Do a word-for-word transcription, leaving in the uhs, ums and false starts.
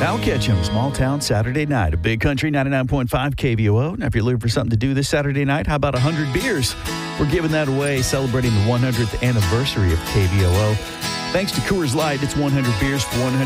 Al Ketchum, Small Town Saturday Night, a Big Country ninety-nine point five K V O O. Now, if you're looking for something to do this Saturday night, how about one hundred beers? We're giving that away, celebrating the one hundredth anniversary of K V O O. Thanks to Coors Light, it's one hundred beers for one hundred